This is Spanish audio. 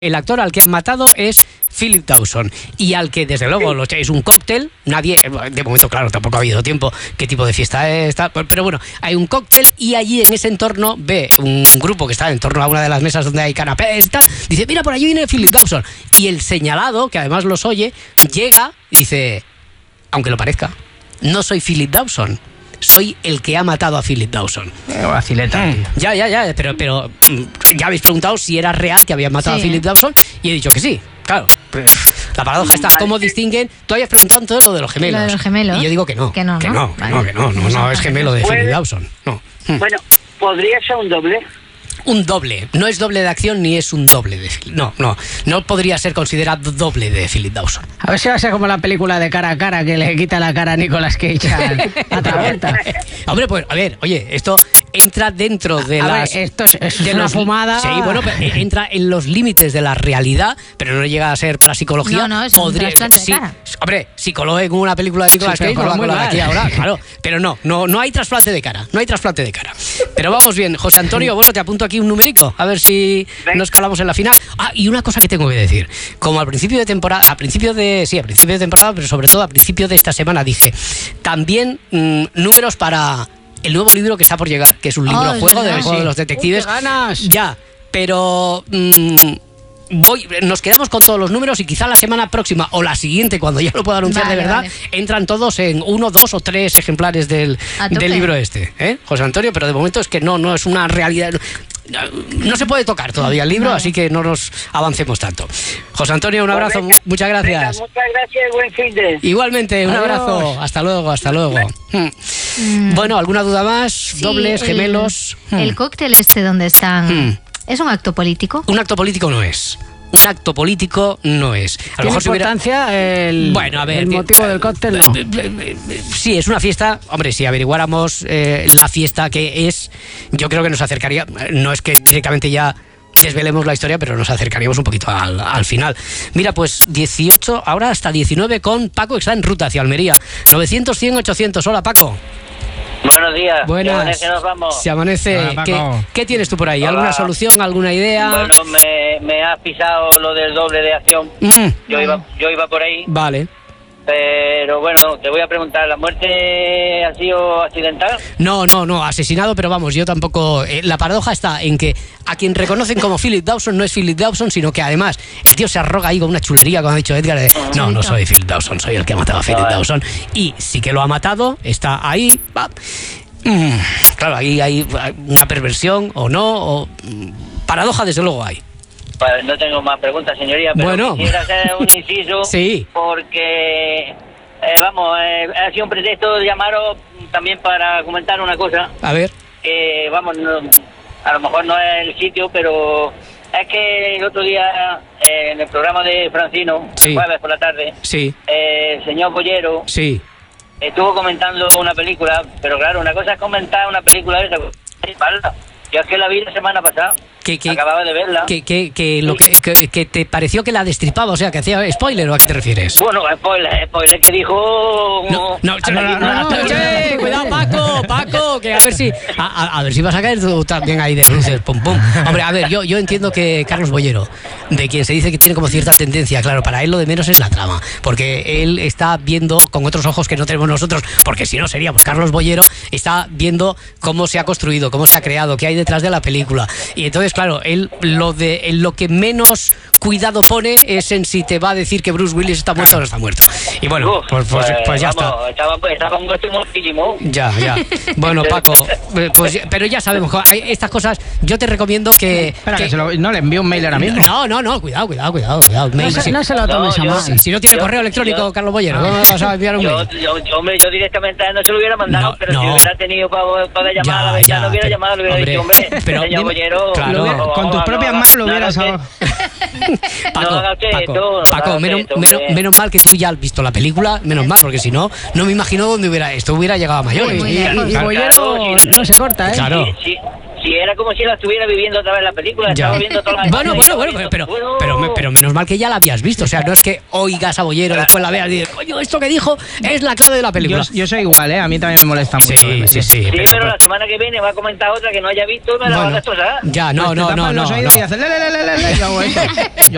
El actor al que han matado es Philip Dawson, y al que desde luego es un cóctel. Nadie, de momento claro, tampoco ha habido tiempo qué tipo de fiesta es, pero bueno, hay un cóctel y allí en ese entorno ve un grupo que está en torno a una de las mesas donde hay canapés y tal, dice, mira, por allí viene Philip Dawson, y el señalado, que además los oye, llega y dice, aunque lo parezca, no soy Philip Dawson, soy el que ha matado a Philip Dawson. Vacileta. Ya, pero ya habéis preguntado si era real que habían matado a Philip Dawson y he dicho que sí. Claro, la paradoja está, ¿cómo distinguen? Tú habías preguntado todo lo de los gemelos. Lo de los gemelos. Y yo digo que no. Que no Es gemelo de Philip Dawson. No. Bueno, ¿podría ser un doble? Un doble, no es doble de acción ni es un doble de Philip. No podría ser considerado doble de Philip Dawson. A ver si va a ser como la película de Cara a Cara que le quita la cara a Nicolas Cage a Travolta. Hombre, pues a ver, oye, esto entra dentro de las... Ver, esto es una fumada. Sí, bueno, entra en los límites de la realidad, pero no llega a ser para psicología. No, es un trasplante de cara. Hombre, psicólogo en una película de Nicolas Cage, no va aquí ahora, claro. Pero no hay trasplante de cara, Pero vamos bien, José Antonio, bueno, te apunto aquí un numerico, a ver si nos calamos en la final. Y una cosa que tengo que decir, como al principio de temporada, a principio de temporada, pero sobre todo a principio de esta semana dije, también números para el nuevo libro que está por llegar, que es un libro juego del juego de los detectives. ¡Qué ganas! Ya, pero nos quedamos con todos los números y quizá la semana próxima o la siguiente, cuando ya lo pueda anunciar de verdad, entran todos en 1, 2 o 3 ejemplares del libro este, José Antonio, pero de momento es que no es una realidad. No se puede tocar todavía el libro, así que no nos avancemos tanto. José Antonio, un abrazo, muchas gracias. Venga, muchas gracias y buen fin de... Igualmente, un abrazo, hasta luego. Bueno, ¿alguna duda más? Sí, dobles, gemelos. El cóctel este donde están, ¿es un acto político? Un acto político no es. Un acto político no es. A lo mejor importancia el motivo del cóctel, no. Sí, es una fiesta. Hombre, si averiguáramos la fiesta que es, yo creo que nos acercaría. No es que directamente ya desvelemos la historia, pero nos acercaríamos un poquito al final. Mira, pues 18, ahora hasta 19 con Paco, que está en ruta hacia Almería. 900, 100, 800. Hola, Paco. Buenos días. Buenas. Que nos vamos. Se amanece. Hola, ¿Qué tienes tú por ahí? Hola. ¿Alguna solución? ¿Alguna idea? Bueno, me has pisado lo del doble de acción. Yo iba por ahí. Vale. Pero bueno, te voy a preguntar, ¿la muerte ha sido accidental? No, asesinado, pero vamos, yo tampoco... la paradoja está en que a quien reconocen como Philip Dawson no es Philip Dawson, sino que además el tío se arroga ahí con una chulería, como ha dicho Edgar, no soy Philip Dawson, soy el que ha matado a Philip Dawson. Y sí que lo ha matado, está ahí... Claro, ahí hay una perversión o no, paradoja desde luego hay. Pues no tengo más preguntas, señoría, pero quisiera hacer un inciso. Sí. Porque, ha sido un pretexto de llamaros también para comentar una cosa. A ver. A lo mejor no es el sitio, pero es que el otro día, en el programa de Francino, el jueves por la tarde, el señor Bollero estuvo comentando una película, pero claro, una cosa es comentar una película de esa. Yo es que la vi la semana pasada. Acababa de verla. Que te pareció que la destripaba, o sea, que hacía spoiler, ¿o a qué te refieres? Bueno, spoiler que dijo... Cuidado, Paco, que a ver si vas a caer tú también ahí de bruces, pum. Hombre, a ver, yo entiendo que Carlos Bollero, de quien se dice que tiene como cierta tendencia, claro, para él lo de menos es la trama, porque él está viendo con otros ojos que no tenemos nosotros, porque si no seríamos Carlos Bollero, está viendo cómo se ha construido, cómo se ha creado, qué hay detrás de la película, y entonces claro, él lo que menos cuidado pone es en si te va a decir que Bruce Willis está muerto o no está muerto. Y bueno, pues ya está. Estaba un gusto muchísimo. Ya. Bueno, Paco, pero ya sabemos, estas cosas yo te recomiendo que... Espera, que no le envío un mail ahora mismo. No, cuidado. Mail, no se lo tomes a mal. Si no tiene correo electrónico, Carlos Bollero, ¿cómo vas a enviar un mail? Yo directamente no se lo hubiera mandado, pero si hubiera tenido para llamar a la ventana, hubiera llamado, le hubiera dicho, hombre, señor Bollero... Con tus propias manos lo hubieras... Paco, menos mal que tú ya has visto la película, menos mal, porque si no me imagino dónde esto hubiera llegado a mayores. Y Bollero no se corta, ¿eh? Claro. Si era como si la estuviera viviendo otra vez la película, estaba viendo toda la... Bueno, pero menos mal que ya la habías visto, o sea, no es que oigas a Bollero, después la veas y dices, coño, esto que dijo es la clave de la película. Yo soy igual, a mí también me molesta mucho. Sí, pero la semana que viene va a comentar otra que no haya visto, me la va a destrozar. Ya, no. Yo hago eso. Yo